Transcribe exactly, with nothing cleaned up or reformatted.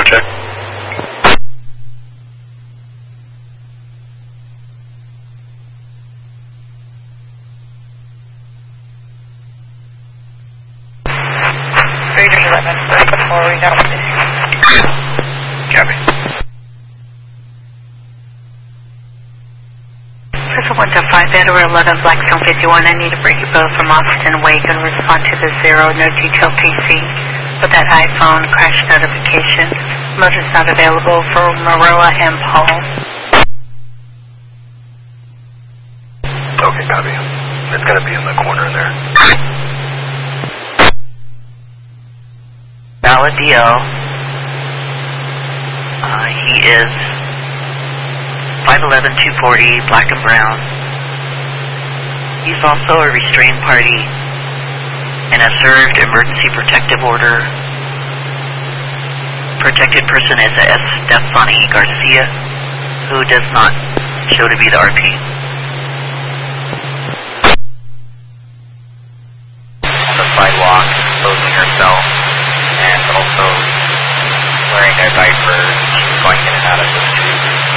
check. Raiders eleven, before we got this. Copy. Prison one to five, Edward eleven, Blackstone fifty-one. I need to bring you both from Austin Wake and respond to the zero, no detail P C. With that iPhone crash notification. Mode is not available for Maroa and Paul. Okay, copy. It's going to be in the corner there. Valadio. Uh, he is five eleven, two forty, black and brown. He's also a restrained party and a served emergency protective order. Protected person is S. Stefani Garcia, who does not show to be the R P.